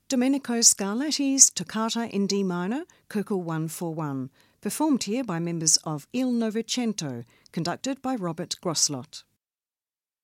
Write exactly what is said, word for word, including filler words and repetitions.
Domenico Scarlatti's Toccata in D minor, Köchel one forty-one, performed here by members of Il Novecento, conducted by Robert Grosslot.